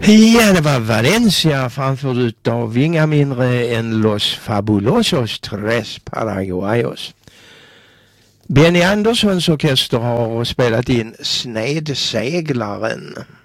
Ja, det var Valencia framförd utav inga mindre än Los Fabulosos Tres Paraguayos. Benny Anderssons orkester har spelat in Snedseglaren.